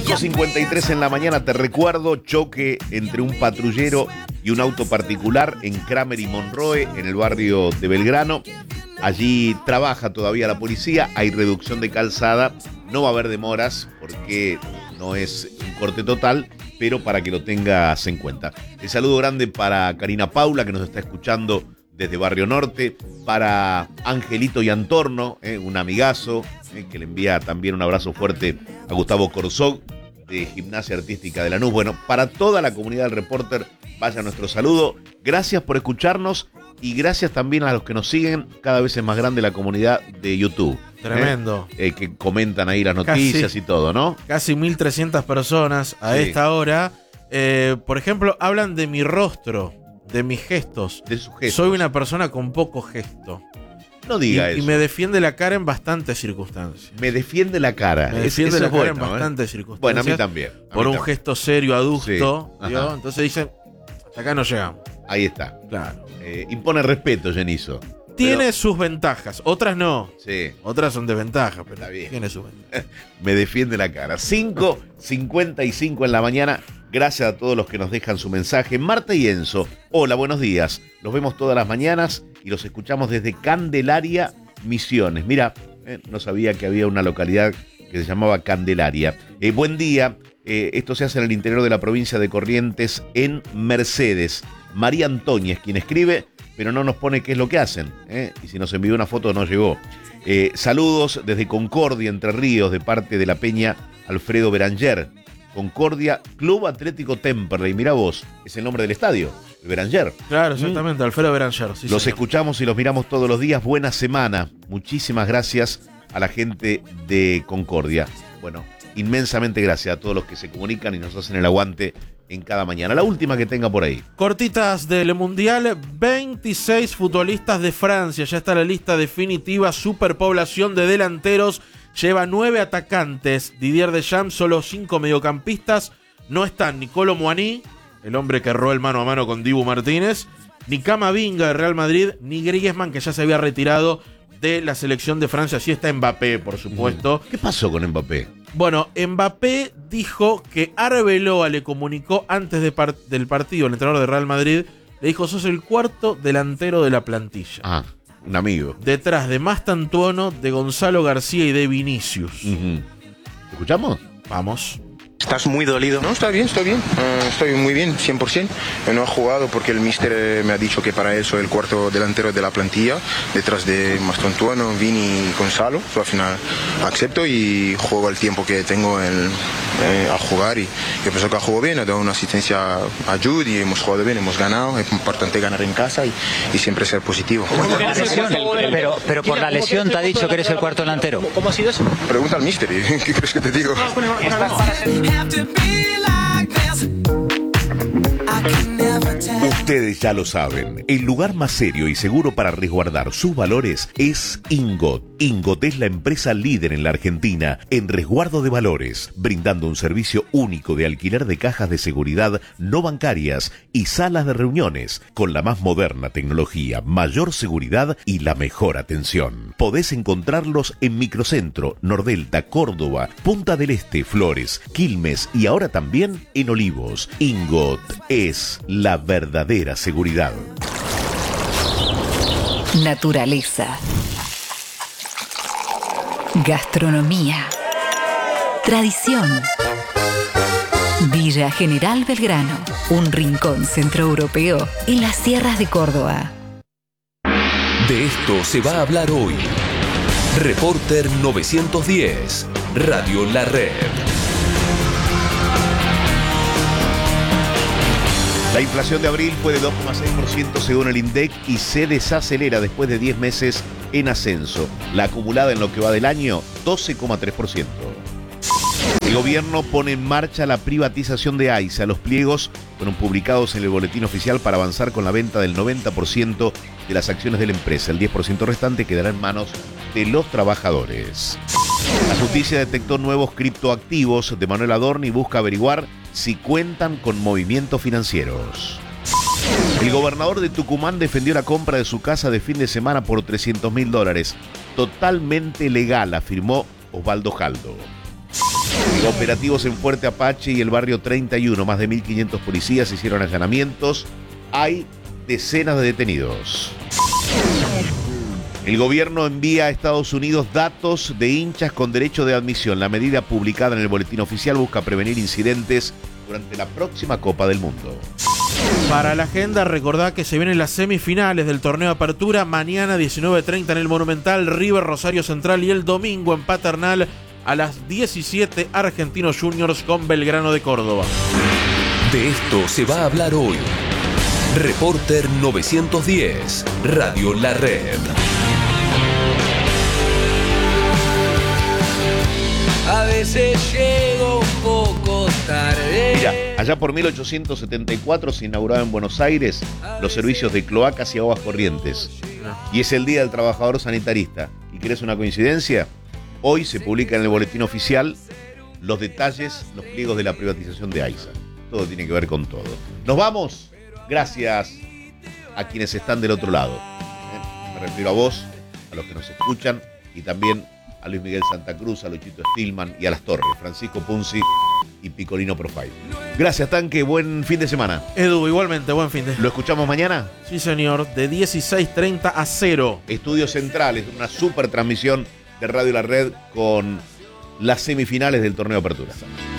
5:53 en la mañana, te recuerdo, choque entre un patrullero y un auto particular en Kramer y Monroe, en el barrio de Belgrano. Allí trabaja todavía la policía, hay reducción de calzada, no va a haber demoras porque no es un corte total, pero para que lo tengas en cuenta. El saludo grande para Karina Paula, que nos está escuchando desde Barrio Norte, para Angelito y Antorno, un amigazo, que le envía también un abrazo fuerte a Gustavo Corzog, de Gimnasia Artística de Lanús. Bueno, para toda la comunidad del Reporter, vaya nuestro saludo. Gracias por escucharnos y gracias también a los que nos siguen. Cada vez es más grande la comunidad de YouTube. Tremendo. Que comentan ahí las noticias y todo, ¿no? Casi 1.300 personas a esta hora. Por ejemplo, hablan de mi rostro, de mis gestos. De sus gestos. Soy una persona con poco gesto. No diga eso. Y me defiende la cara en bastantes circunstancias. Me defiende la cara. Me defiende la cara en bueno, bastantes circunstancias. Bueno, a mí también. Por un gesto serio, adusto. Sí. Entonces dicen, hasta acá no llegamos. Ahí está. Claro. Impone respeto, Genizo. Tiene sus ventajas, otras no. Sí. Otras son desventajas, pero está bien. Tiene sus ventajas. Me defiende la cara. 5:55 en la mañana. Gracias a todos los que nos dejan su mensaje. Marta y Enzo, hola, buenos días. Los vemos todas las mañanas y los escuchamos desde Candelaria, Misiones. Mira, no sabía que había una localidad que se llamaba Candelaria. Buen día. Esto se hace en el interior de la provincia de Corrientes, en Mercedes. María Antonia es quien escribe, pero no nos pone qué es lo que hacen. Y si nos envió una foto no llegó. Saludos desde Concordia, Entre Ríos, de parte de la Peña Alfredo Beranger. Concordia, Club Atlético Temperley. Mira vos, es el nombre del estadio, el Beranger. Claro, exactamente, Alfredo Beranger. Sí, los señor. escuchamos y los miramos todos los días. Buena semana. Muchísimas gracias a la gente de Concordia. Bueno, inmensamente gracias a todos los que se comunican y nos hacen el aguante en cada mañana. La última que tenga por ahí. Cortitas del Mundial, 26 futbolistas de Francia. Ya está la lista definitiva, superpoblación de delanteros. Lleva 9 atacantes. Didier Deschamps, solo 5 mediocampistas. No están Nicolo Muani, el hombre que erró el mano a mano con Dibu Martínez, ni Camavinga de Real Madrid, ni Griezmann, que ya se había retirado de la selección de Francia. Sí está Mbappé, por supuesto. ¿Qué pasó con Mbappé? Bueno, Mbappé dijo que Arbeloa le comunicó antes del partido, el entrenador de Real Madrid, le dijo, sos el cuarto delantero de la plantilla. Ah, un amigo. Detrás de Mastantuono, de Gonzalo García y de Vinicius. ¿Escuchamos? Vamos. ¿Estás muy dolido? No, está bien, estoy bien. Estoy muy bien, 100%. No he jugado porque el míster me ha dicho que para él soy el cuarto delantero de la plantilla, detrás de Mastantuono, Vini y Gonzalo. Al final acepto y juego el tiempo que tengo a jugar. Y yo pienso que ha jugado bien, ha dado una asistencia a Jude y hemos jugado bien, hemos ganado. Es importante ganar en casa y siempre ser positivo. Pero por la lesión te ha dicho que eres el cuarto delantero. ¿Cómo ha sido eso? Pregunta al míster. ¿Qué crees que te digo? Ustedes ya lo saben, el lugar más serio y seguro para resguardar sus valores es Ingot. Ingot es la empresa líder en la Argentina en resguardo de valores, brindando un servicio único de alquiler de cajas de seguridad no bancarias y salas de reuniones, con la más moderna tecnología, mayor seguridad y la mejor atención. Podés encontrarlos en Microcentro, Nordelta, Córdoba, Punta del Este, Flores, Quilmes y ahora también en Olivos. Ingot es la verdadera seguridad. Naturaleza. Gastronomía. Tradición. Villa General Belgrano, un rincón centroeuropeo en las sierras de Córdoba. De esto se va a hablar hoy. Reporter 910, Radio La Red. La inflación de abril fue de 2,6% según el INDEC y se desacelera después de 10 meses en ascenso. La acumulada en lo que va del año, 12,3%. El gobierno pone en marcha la privatización de AISA. Los pliegos fueron publicados en el boletín oficial para avanzar con la venta del 90% de las acciones de la empresa. El 10% restante quedará en manos de los trabajadores. La justicia detectó nuevos criptoactivos de Manuel Adorni y busca averiguar si cuentan con movimientos financieros. El gobernador de Tucumán defendió la compra de su casa de fin de semana por $300.000. Totalmente legal, afirmó Osvaldo Jaldo. Operativos en Fuerte Apache y el barrio 31. Más de 1.500 policías hicieron allanamientos. Hay decenas de detenidos. El gobierno envía a Estados Unidos datos de hinchas con derecho de admisión. La medida publicada en el boletín oficial busca prevenir incidentes durante la próxima Copa del Mundo. Para la agenda, recordá que se vienen las semifinales del torneo Apertura. Mañana 19:30 en el Monumental, River Rosario Central, y el domingo en Paternal a las 17 Argentinos Juniors con Belgrano de Córdoba. De esto se va a hablar hoy. Reporter 910, Radio La Red. A veces llego un poco tarde. Mira, allá por 1874 se inauguraron en Buenos Aires los servicios de cloacas y aguas corrientes. Y es el Día del Trabajador Sanitarista. ¿Y querés una coincidencia? Hoy se publica en el boletín oficial los detalles, los pliegos de la privatización de AISA. Todo tiene que ver con todo. Nos vamos. Gracias a quienes están del otro lado. Me refiero a vos, a los que nos escuchan, y también a Luis Miguel Santa Cruz, a Luchito Stillman y a Las Torres, Francisco Punzi y Picolino Profile. Gracias, Tanque. Buen fin de semana. Edu, igualmente, buen fin de semana. ¿Lo escuchamos mañana? Sí, señor, de 16:30 a 0. Estudios Centrales, una super transmisión de Radio La Red con las semifinales del torneo Apertura.